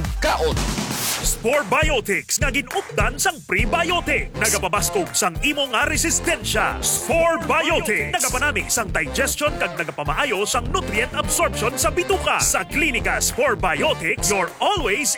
kaon. Spore Biotics nga ginupdan sang prebiotic. Nagapabaskog sang imo nga resistensya. Spore Biotics. Nagapanami sang digestion kag nagapamaayo sang nutrient absorption sa bituka. Sa klinika Spore Biotics, you're always